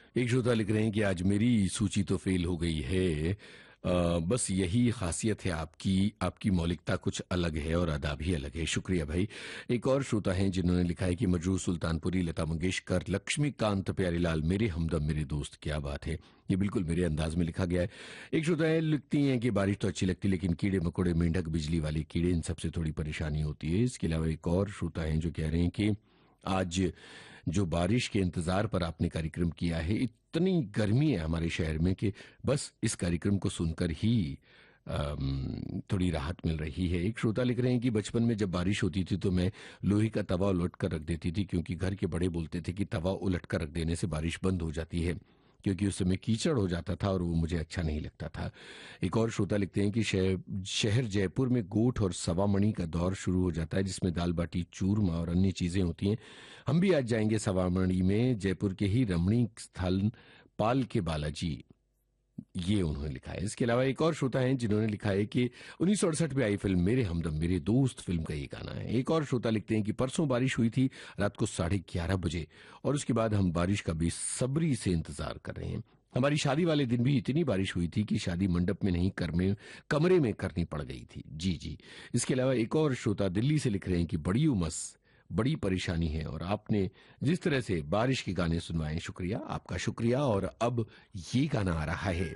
एक श्रोता लिख रहे हैं कि आज मेरी सूची तो फेल हो गई है। बस यही खासियत है आपकी आपकी मौलिकता कुछ अलग है और अदा भी अलग है। शुक्रिया भाई। एक और श्रोता हैं जिन्होंने लिखा है कि मजरूर सुल्तानपुरी, लता मंगेशकर, लक्ष्मीकांत प्यारीलाल, मेरे हमदम मेरे दोस्त। क्या बात है, ये बिल्कुल मेरे अंदाज में लिखा गया है। एक श्रोता है लिखती हैं कि बारिश तो अच्छी लगती है लेकिन कीड़े मकोड़े, मेंढक, बिजली वाले कीड़े, इन सबसे थोड़ी परेशानी होती है। इसके अलावा एक और श्रोता है जो कह रहे हैं कि आज जो बारिश के इंतजार पर आपने कार्यक्रम किया है, इतनी गर्मी है हमारे शहर में कि बस इस कार्यक्रम को सुनकर ही थोड़ी राहत मिल रही है। एक श्रोता लिख रहे हैं कि बचपन में जब बारिश होती थी तो मैं लोहे का तवा उलट कर रख देती थी क्योंकि घर के बड़े बोलते थे कि तवा उलट कर रख देने से बारिश बंद हो जाती है, क्योंकि उस समय कीचड़ हो जाता था और वो मुझे अच्छा नहीं लगता था। एक और श्रोता लिखते हैं कि शहर जयपुर में गोठ और सवामणि का दौर शुरू हो जाता है जिसमें दाल बाटी, चूरमा और अन्य चीजें होती हैं। हम भी आज जाएंगे सवामणि में, जयपुर के ही रमणीक स्थल पाल के बालाजी। ये उन्होंने लिखा है। इसके अलावा एक और श्रोता हैं जिन्होंने लिखा है कि 1968 में आई फिल्म मेरे हमदम मेरे दोस्त फिल्म का ये गाना है। एक और श्रोता लिखते हैं कि परसों बारिश हुई थी रात को 11:30 बजे और उसके बाद हम बारिश का बेसब्री से इंतजार कर रहे हैं। हमारी शादी वाले दिन भी इतनी बारिश हुई थी कि शादी मंडप में नहीं कमरे में करनी पड़ गई थी। जी जी। इसके अलावा एक और श्रोता दिल्ली से लिख रहे हैं कि बड़ी उमस, बड़ी परेशानी है और आपने जिस तरह से बारिश के गाने सुनवाए, शुक्रिया, आपका शुक्रिया। और अब ये गाना आ रहा है।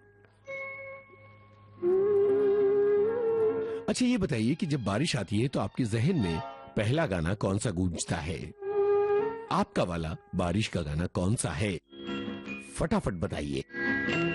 अच्छा ये बताइए कि जब बारिश आती है तो आपके जहन में पहला गाना कौन सा गूंजता है? आपका वाला बारिश का गाना कौन सा है? फटाफट बताइए।